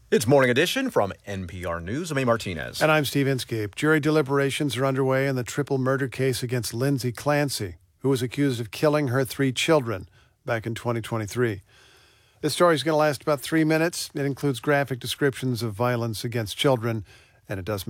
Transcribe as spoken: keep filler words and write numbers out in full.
It's Morning Edition from N P R News. I'm A. Martinez. And I'm Steve Inscape. Jury deliberations are underway in the triple murder case against Lindsay Clancy, who was accused of killing her three children back in twenty twenty-tee. This story is going to last about three minutes. It includes graphic descriptions of violence against children, and it does